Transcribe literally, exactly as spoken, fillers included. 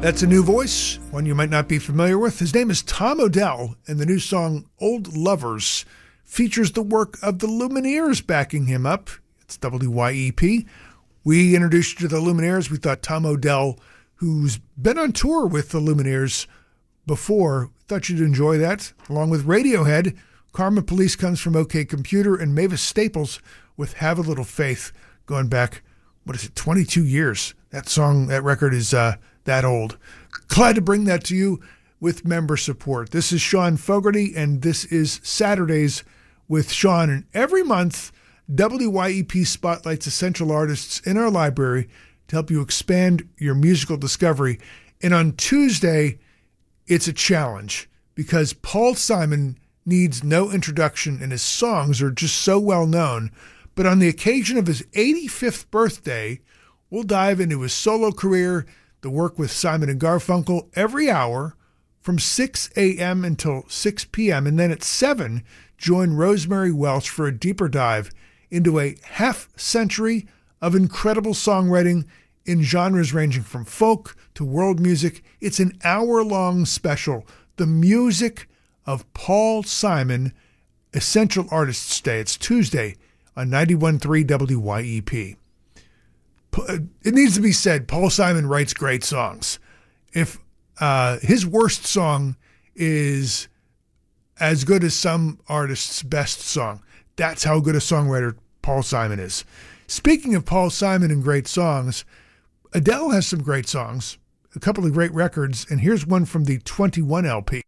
That's a new voice, one you might not be familiar with. His name is Tom Odell, and the new song Old Lovers features the work of the Lumineers backing him up. It's W Y E P. We introduced you to the Lumineers. We thought Tom Odell, who's been on tour with the Lumineers before, thought you'd enjoy that. Along with Radiohead, Karma Police comes from OK Computer, and Mavis Staples with Have a Little Faith, going back, what is it, twenty-two years. That song, that record is uh, that old. Glad to bring that to you with member support. This is Sean Fogarty, and this is Saturdays with Sean. And every month, W Y E P spotlights essential artists in our library to help you expand your musical discovery. And on Tuesday, it's a challenge because Paul Simon needs no introduction, and his songs are just so well known. But on the occasion of his eighty-fifth birthday, we'll dive into his solo career, the work with Simon and Garfunkel every hour from six a.m. until six p.m. And then at seven, join Rosemary Welch for a deeper dive into a half century of incredible songwriting in genres ranging from folk to world music. It's an hour-long special, The Music of Paul Simon, Essential Artists Day. It's Tuesday on ninety-one point three W Y E P. It needs to be said, Paul Simon writes great songs. If uh, his worst song is as good as some artist's best song, that's how good a songwriter Paul Simon is. Speaking of Paul Simon and great songs, Adele has some great songs, a couple of great records, and here's one from the twenty-one L P.